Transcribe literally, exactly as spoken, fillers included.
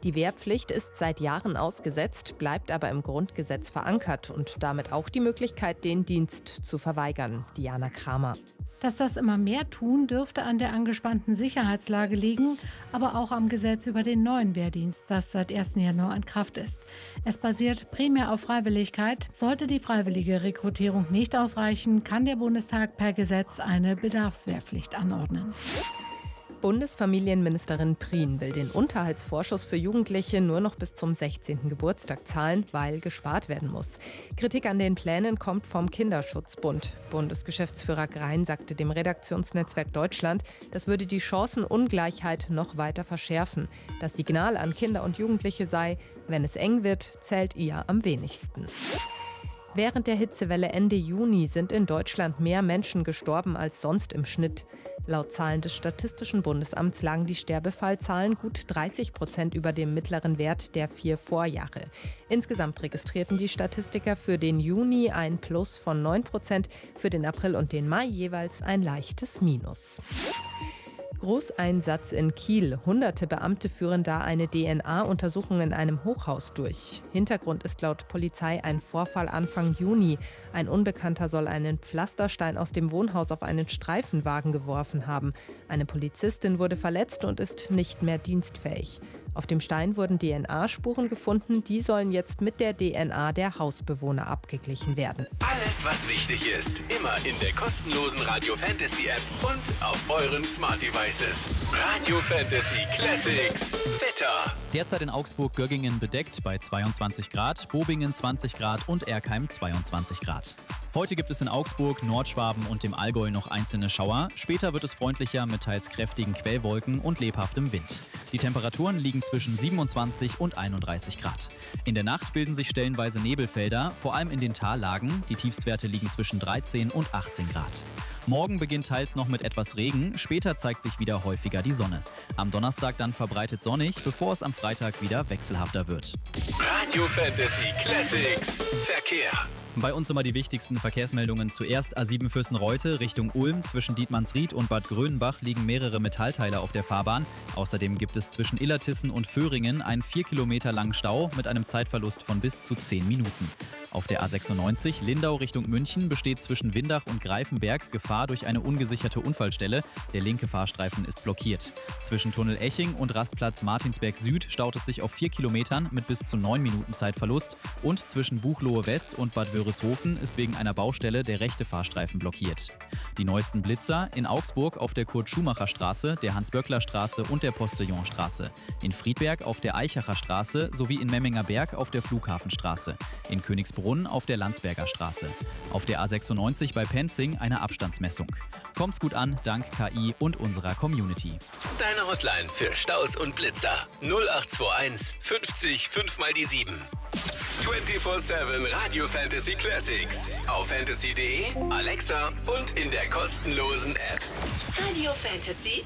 Die Wehrpflicht ist seit Jahren ausgesetzt, bleibt aber im Grundgesetz verankert und damit auch die Möglichkeit, den Dienst zu verweigern. Diana Kramer. Dass das immer mehr tun, dürfte an der angespannten Sicherheitslage liegen, aber auch am Gesetz über den neuen Wehrdienst, das seit ersten Januar in Kraft ist. Es basiert primär auf Freiwilligkeit. Sollte die freiwillige Rekrutierung nicht ausreichen, kann der Bundestag per Gesetz eine Bedarfswehrpflicht anordnen. Bundesfamilienministerin Prien will den Unterhaltsvorschuss für Jugendliche nur noch bis zum sechzehnten Geburtstag zahlen, weil gespart werden muss. Kritik an den Plänen kommt vom Kinderschutzbund. Bundesgeschäftsführer Grein sagte dem Redaktionsnetzwerk Deutschland, das würde die Chancenungleichheit noch weiter verschärfen. Das Signal an Kinder und Jugendliche sei, wenn es eng wird, zählt ihr am wenigsten. Während der Hitzewelle Ende Juni sind in Deutschland mehr Menschen gestorben als sonst im Schnitt. Laut Zahlen des Statistischen Bundesamts lagen die Sterbefallzahlen gut dreißig Prozent über dem mittleren Wert der vier Vorjahre. Insgesamt registrierten die Statistiker für den Juni ein Plus von neun Prozent, für den April und den Mai jeweils ein leichtes Minus. Großeinsatz in Kiel. Hunderte Beamte führen da eine D N A-Untersuchung in einem Hochhaus durch. Hintergrund ist laut Polizei ein Vorfall Anfang Juni. Ein Unbekannter soll einen Pflasterstein aus dem Wohnhaus auf einen Streifenwagen geworfen haben. Eine Polizistin wurde verletzt und ist nicht mehr dienstfähig. Auf dem Stein wurden D N A-Spuren gefunden. Die sollen jetzt mit der D N A der Hausbewohner abgeglichen werden. Alles, was wichtig ist, immer in der kostenlosen Radio Fantasy App und auf euren Smart Devices. Radio Fantasy Classics. Wetter. Derzeit in Augsburg-Göggingen bedeckt bei zweiundzwanzig Grad, Bobingen zwanzig Grad und Erkheim zweiundzwanzig Grad. Heute gibt es in Augsburg, Nordschwaben und dem Allgäu noch einzelne Schauer. Später wird es freundlicher mit teils kräftigen Quellwolken und lebhaftem Wind. Die Temperaturen liegen zwischen siebenundzwanzig und einunddreißig Grad. In der Nacht bilden sich stellenweise Nebelfelder, vor allem in den Tallagen. Die Tiefstwerte liegen zwischen dreizehn und achtzehn Grad. Morgen beginnt teils noch mit etwas Regen, später zeigt sich wieder häufiger die Sonne. Am Donnerstag dann verbreitet sonnig, bevor es am Freitag wieder wechselhafter wird. Radio Fantasy Classics. Verkehr. Bei uns immer die wichtigsten Verkehrsmeldungen. Zuerst A sieben Fürstenreute Richtung Ulm. Zwischen Dietmannsried und Bad Grönenbach liegen mehrere Metallteile auf der Fahrbahn. Außerdem gibt es zwischen Illertissen und Vöhringen einen vier Kilometer langen Stau mit einem Zeitverlust von bis zu zehn Minuten. Auf der A sechsundneunzig Lindau Richtung München besteht zwischen Windach und Greifenberg Gefahr durch eine ungesicherte Unfallstelle. Der linke Fahrstreifen ist blockiert. Zwischen Tunnel Eching und Rastplatz Martinsberg Süd staut es sich auf vier Kilometern mit bis zu neun Minuten Zeitverlust. Und zwischen Buchloe West und Bad Wörishofen ist wegen einer Baustelle der rechte Fahrstreifen blockiert. Die neuesten Blitzer in Augsburg auf der Kurt-Schumacher-Straße, der Hans-Böckler-Straße und der Postillonstraße. In Friedberg auf der Eichacher Straße sowie in Memminger Berg auf der Flughafenstraße. In Königsbrunn auf der Landsberger Straße. Auf der A sechsundneunzig bei Penzing eine Abstandsmessung. Kommt's gut an, dank K I und unserer Community. Deine Hotline für Staus und Blitzer. null acht zwei eins fünfzig fünf mal die sieben. vierundzwanzig sieben Radio Fantasy Classics. Auf fantasy punkt de, Alexa und in der kostenlosen App. Radio Fantasy